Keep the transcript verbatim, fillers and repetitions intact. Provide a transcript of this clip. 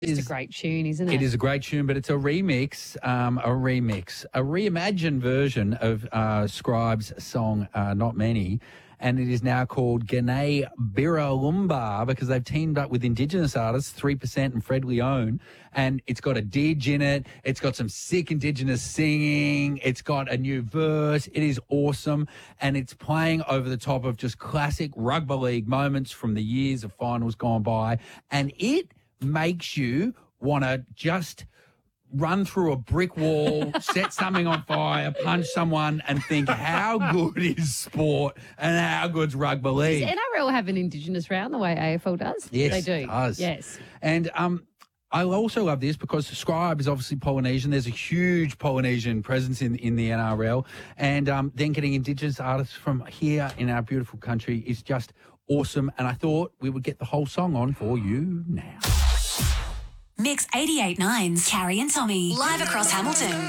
It's is a great tune, isn't it? It is a great tune, but it's a remix, um, a remix, a reimagined version of uh, Scribe's song, uh, Not Many, and it is now called G'nai Biralumba because they've teamed up with Indigenous artists, three percent and Fred Leone, and it's got a didge in it, it's got some sick Indigenous singing, it's got a new verse, it is awesome, and it's playing over the top of just classic rugby league moments from the years of finals gone by, and it makes you want to just run through a brick wall, set something on fire, punch someone, and think, how good is sport and how good's rugby league? Does N R L have an Indigenous round the way A F L does? Yes, they do. it does. Yes. And um, I also love this because Scribe is obviously Polynesian. There's a huge Polynesian presence in, in the N R L. And um, then getting Indigenous artists from here in our beautiful country is just awesome. And I thought we would get the whole song on for you now. Mix eighty-eight point nine's Carrie and Tommy, live across Hamilton.